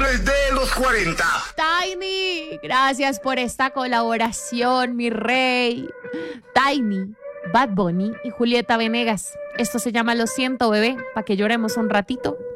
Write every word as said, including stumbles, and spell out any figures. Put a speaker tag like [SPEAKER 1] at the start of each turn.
[SPEAKER 1] cumplibles de los cuarenta.
[SPEAKER 2] Tiny, gracias por esta colaboración, mi rey. Tiny, Bad Bunny y Julieta Venegas. Esto se llama Lo siento, bebé, para que lloremos un ratito.